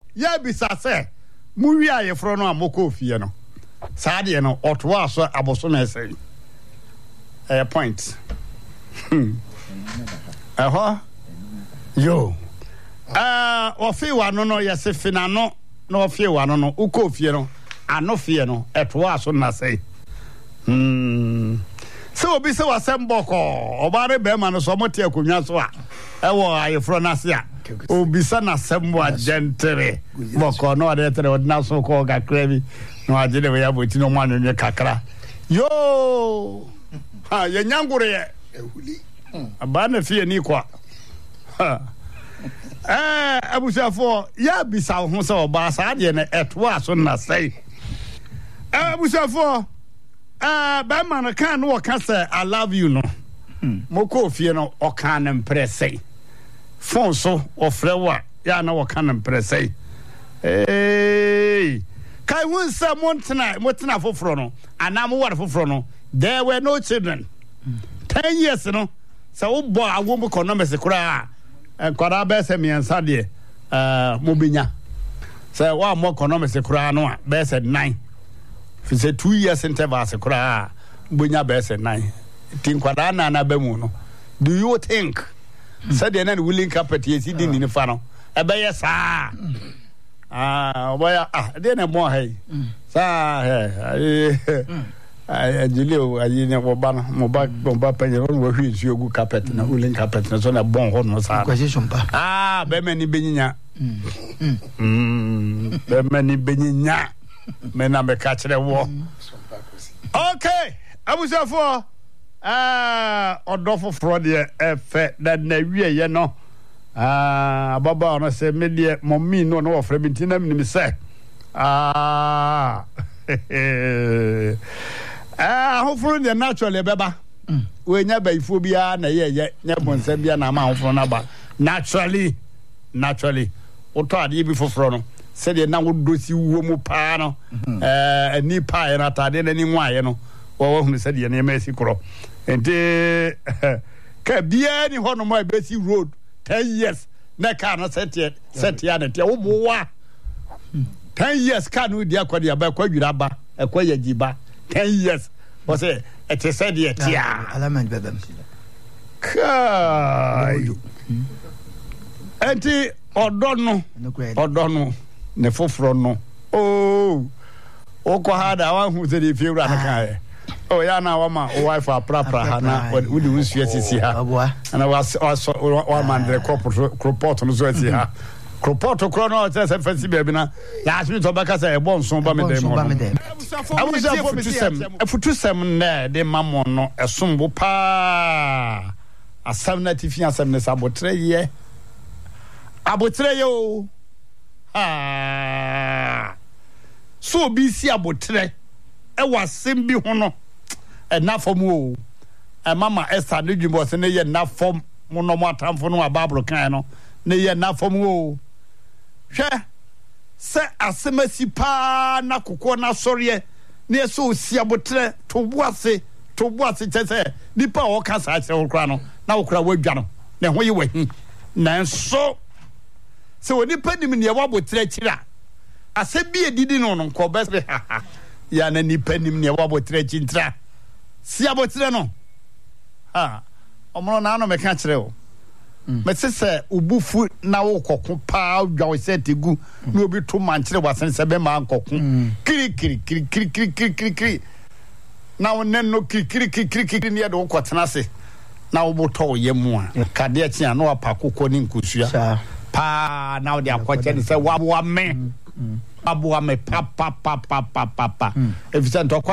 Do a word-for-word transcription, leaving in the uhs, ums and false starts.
ya bisa se mu wi ayefro no amoko fie no saa de no otoa so aboso na ese eh point eh yo ah ofi wa no no yese fina no no ofi wa no no uko fie no ano fie no etoa so na sei hmm so obi se wasem boko obare be ma no so mote akonwa so a ewo ayefro na se a obi sa na sembo agentere boko no ade tere odna so ko ga krabi no agede we ya boti no manu nye kakra yo ha ye nyangure ye ehuli abana fie ni kwa ha eh abusafo ya bisa ho se oba sa ade na etwa so na sei abusafo ah ba man kan no ka say I love you no moko fie no o kan impressai phone so ofrewa ya na o kan impressai eh kai won say montana montana foforo no anam war foforo no there were no children ten years no so wo bo awom economics kura kwara be se miensa de eh mobinya say wa mo economics kura no a be se nine fi say two years interval se kura bonya be se nine tin kwara na na ba mu no do you think said the nan willing carpet yes he didn't in fa no e be yes ah ah boya ah de na mo hay sa eh ai julio ayi ne wo ba no mo ba mo ba pa ye wo hwi nsu ogu carpet na willing carpet na so na bon ho no sa ah be mani benyinya mm be mani benyinya me na me ka kire wo okay abusafo ah odofo fro de efe na na wie ye no ah baba no se me de mommi no no ofre bi tinam ni se ah ah hofro de naturally beba we nya baifo bia na ye ye nya bonsa bia na ma hofro na ba naturally naturally oto ade bi foforo no se de na wodosi wo mu pa no eh ani pa ye na tade na ni nwaye no wo hu se de na emesi kro ente ka bia ni hono ma besi road ten years na ka na set set ya na te wo bowa ten years ka no dia kwade aba kwadwira ba ekwa yagiba ten years wo se ete se de tia alaman bebem kai enti odono odono ne foforo no oh oko hada wa hu se de fiura na kai oh ya na wa ma o wife aprapra ha na we di unsu asisi ha ana wa wa mandre crop no so asisi ha crop kro no se se fasi be bi na last minute obaka say e bon so ba me dem mo awusa futusem futusem na de mamon no esombo pa asam na tifi asam ne sabotre ye abotre yo ah so bi si abotre e wasem bi ho no e na fom o e mama Esther ne dwumbo se ne ye na fom mo no mo atamfo no ababro kan no ne ye na fom o hwe se asemasi pa na kokko na soriye ne so si abotre to boase to boase tese nipa o ka sa che okra no na okra wadwa no ne ho ye wahi na so se woni panim ne wabotre kira asebi edidi no no ko bese ya na ni panim ne wabotre kintra si abotre no ha omo na no me ka kire o me sese obufu na wo kokko pa dwa se tegu na obi to mankire wasen se be ma kokko kiri kiri kiri kiri kiri kiri kiri na wonen no kiri kiri kiri kiri ne do kwotena se na wo boto yemu a kade a tia na apakoko ni nkusua pa na wo de akwache ni se wabo ame wabo ame pa pa pa pa pa pa efisent